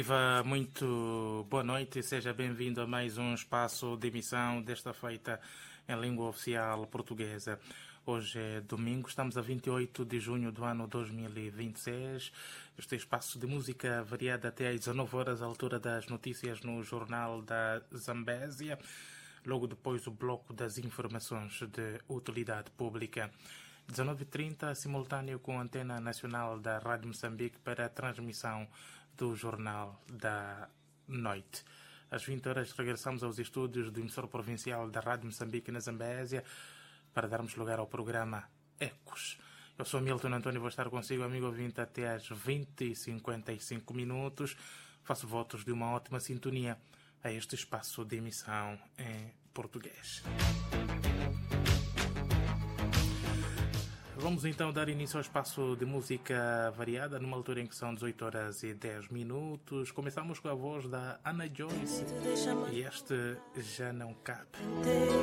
Viva, muito boa noite e seja bem-vindo a mais um espaço de emissão desta feita em língua oficial portuguesa. Hoje é domingo, estamos a 28 de junho do ano 2026. Este é espaço de música variada até às 19 horas, à altura das notícias no Jornal da Zambésia. Logo depois o bloco das informações de utilidade pública. 19h30, simultâneo com a antena nacional da Rádio Moçambique para a transmissão do Jornal da Noite. Às 20 horas regressamos aos estúdios do emissor provincial da Rádio Moçambique na Zambésia para darmos lugar ao programa Ecos. Eu sou Milton António e vou estar consigo, amigo ouvinte, até às 20h55. Faço votos de uma ótima sintonia a este espaço de emissão em português. Vamos então dar início ao espaço de música variada, numa altura em que são 18h10. Começamos com a voz da Ana Joyce e este Já Não Cabe.